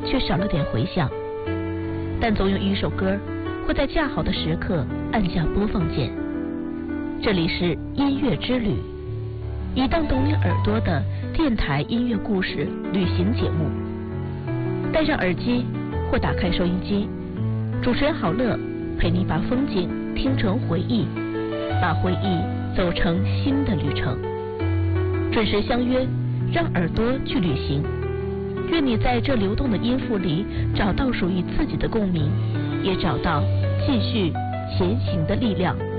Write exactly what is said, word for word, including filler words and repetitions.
却少了点回响，但总有一首歌会在恰好的时刻按下播放键。这里是音乐之旅，一档懂你耳朵的电台音乐故事旅行节目。戴上耳机或打开收音机，主持人郝乐陪你把风景听成回忆，把回忆走成新的旅程。准时相约，让耳朵去旅行。愿你在这流动的音符里找到属于自己的共鸣，也找到继续前行的力量。